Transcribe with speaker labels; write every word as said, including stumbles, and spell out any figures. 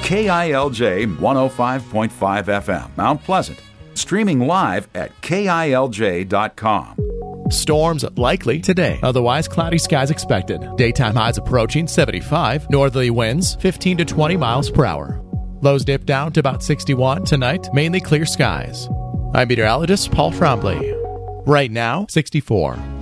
Speaker 1: K I L J one oh five point five F M, Mount Pleasant. Streaming live at K I L J dot com.
Speaker 2: Storms likely today. Otherwise, cloudy skies expected. Daytime highs approaching seventy-five. Northerly winds fifteen to twenty miles per hour. Lows dip down to about sixty-one tonight. Mainly clear skies. I'm meteorologist Paul Frombley. Right now, sixty-four.